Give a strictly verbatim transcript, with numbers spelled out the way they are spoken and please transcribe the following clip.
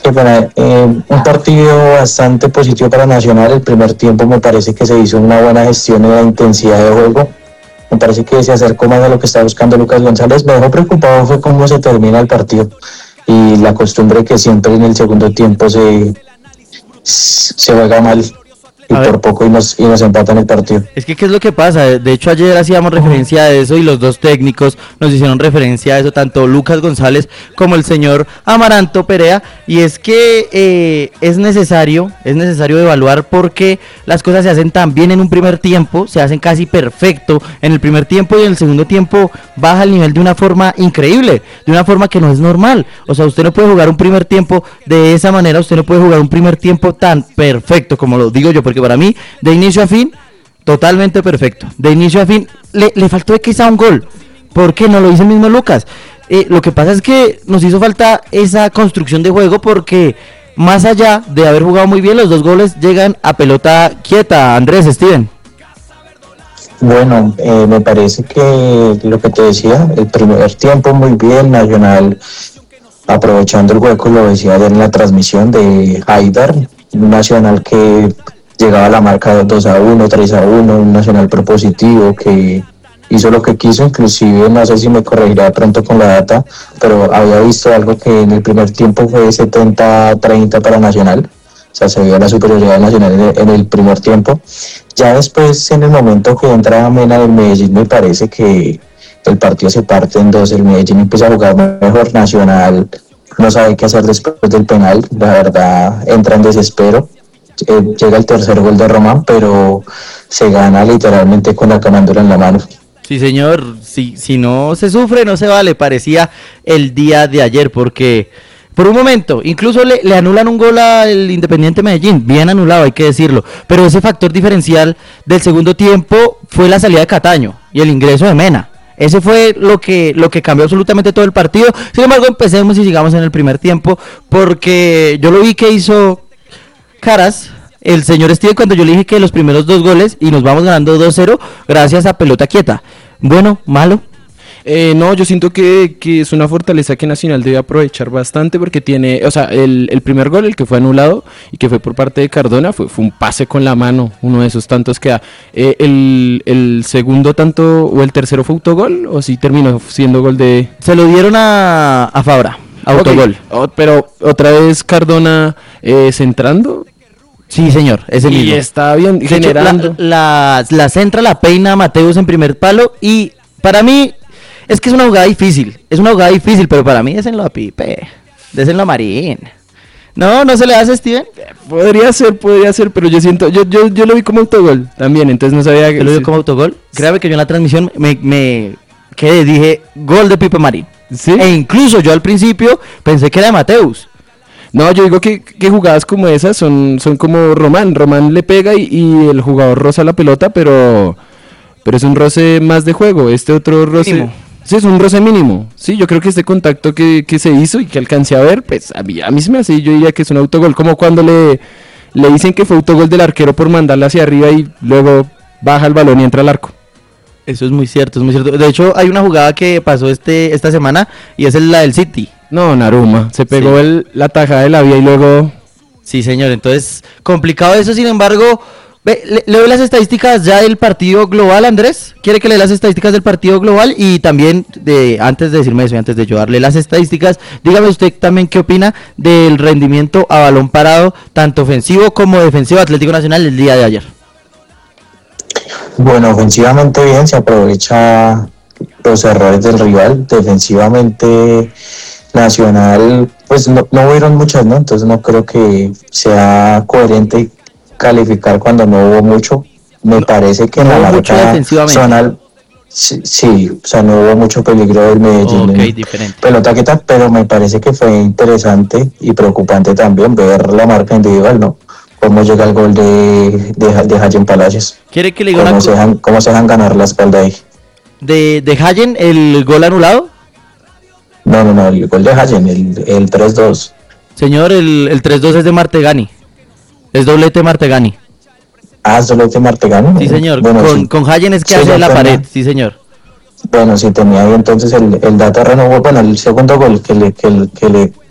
Qué pena, eh, un partido bastante positivo para Nacional. El primer tiempo me parece que se hizo una buena gestión en la intensidad de juego. Me parece que se acercó más a lo que está buscando Lucas González. Me dejó preocupado fue cómo se termina el partido y la costumbre que siempre en el segundo tiempo se, se juega mal y A por ver. poco y nos, y nos empatan el partido. Es que, ¿qué es lo que pasa? De hecho, ayer hacíamos referencia a eso y los dos técnicos nos hicieron referencia a eso, tanto Lucas González como el señor Amaranto Perea, y es que eh, es necesario, es necesario evaluar por qué las cosas se hacen tan bien en un primer tiempo, se hacen casi perfecto en el primer tiempo y en el segundo tiempo baja el nivel de una forma increíble, de una forma que no es normal. O sea, usted no puede jugar un primer tiempo de esa manera, usted no puede jugar un primer tiempo tan perfecto como lo digo yo, porque para mí, de inicio a fin, totalmente perfecto. De inicio a fin, le, le faltó quizá un gol. ¿Por qué? No lo dice el mismo Lucas. Eh, lo que pasa es que nos hizo falta esa construcción de juego porque más allá de haber jugado muy bien, los dos goles llegan a pelota quieta. Andrés, Steven. Bueno, eh, me parece que lo que te decía, el primer tiempo muy bien, Nacional aprovechando el hueco, lo decía ayer en la transmisión de Haidar, un Nacional que llegaba a la marca dos a uno, tres a uno, un Nacional propositivo que hizo lo que quiso, inclusive no sé si me corregirá de pronto con la data, pero había visto algo que en el primer tiempo fue setenta a treinta para Nacional, o sea, se vio la superioridad Nacional en el, en el primer tiempo. Ya después, en el momento que entra Mena del Medellín, me parece que el partido se parte en dos, el Medellín empieza a jugar mejor, Nacional no sabe qué hacer después del penal, la verdad entra en desespero. Eh, llega el tercer gol de Román, pero se gana literalmente con la camándula en la mano. Sí, señor, si, si no se sufre, no se vale, parecía el día de ayer, porque por un momento, incluso le, le anulan un gol al Independiente Medellín, bien anulado, hay que decirlo, pero ese factor diferencial del segundo tiempo fue la salida de Cataño y el ingreso de Mena. Ese fue lo que lo que cambió absolutamente todo el partido. Sin embargo, empecemos y sigamos en el primer tiempo, porque yo lo vi que hizo caras el señor Steven cuando yo le dije que los primeros dos goles y nos vamos ganando dos cero gracias a pelota quieta. Bueno, malo. Eh, no, yo siento que, que es una fortaleza que Nacional debe aprovechar bastante porque tiene, o sea, el, el primer gol, el que fue anulado y que fue por parte de Cardona, fue, fue un pase con la mano, uno de esos tantos que da. Eh, el, el segundo tanto, o el tercero fue autogol, o si terminó siendo gol de... Se lo dieron a, a Fabra, autogol. Okay. O, pero otra vez Cardona eh, centrando. Sí, señor, ese y mismo. Y está bien de generando. Hecho, la, la, la centra, la peina Mateus en primer palo y para mí... Es que es una jugada difícil, es una jugada difícil, pero para mí désenlo a Pipe, désenlo a Marín. No, no se le hace, Steven. Podría ser, podría ser, pero yo siento, yo yo, yo lo vi como autogol también, entonces no sabía que... ¿Lo vi como autogol? Créame que yo en la transmisión me, me quedé, dije, gol de Pipe Marín. ¿Sí? E incluso yo al principio pensé que era de Mateus. No, yo digo que, que jugadas como esas son, son como Román, Román le pega y, y el jugador roza la pelota, pero, pero es un roce más de juego, este otro roce... Mínimo. Sí, es un roce mínimo. Sí, yo creo que este contacto que, que se hizo y que alcancé a ver, pues a mí, a mí se me hace, yo diría que es un autogol, como cuando le, le dicen que fue autogol del arquero por mandarla hacia arriba y luego baja el balón y entra al arco. Eso es muy cierto, es muy cierto. De hecho, hay una jugada que pasó este esta semana y es la del City. No, Naruma, se pegó sí. el, la tajada de la vía y luego... Sí, señor, entonces, complicado eso, sin embargo... Ve, le, le doy las estadísticas ya del partido global, Andrés. ¿Quiere que le dé las estadísticas del partido global? Y también, de antes de decirme eso y antes de yo darle las estadísticas, dígame usted también qué opina del rendimiento a balón parado, tanto ofensivo como defensivo Atlético Nacional el día de ayer. Bueno, ofensivamente bien, se aprovecha los errores del rival. Defensivamente Nacional, pues no, no hubieron muchas, ¿no? Entonces no creo que sea coherente calificar cuando no hubo mucho. Me parece que en no la marca zonal sí, sí, o sea, no hubo mucho peligro del Medellín okay, en diferente. pelota quieta, pero me parece que fue interesante y preocupante también ver la marca individual, ¿no? Cómo llega el gol de, de, de Hayen Palacios. ¿Quiere que le diga cómo, una se dejan, cómo se dejan ganar la espalda ahí. ¿De, de Hayen el gol anulado? No, no, no, el gol de Hayen, el, el tres dos. Señor, el, el tres dos es de Martegani. Es doblete Martegani. Ah, es doblete Martegani. Sí, señor. Bueno, con, sí. con Hayen es que sí, hace la tenía, pared. Sí, señor. Bueno, sí, tenía ahí entonces el, el dato renovó. Bueno, el segundo gol que le, que, que le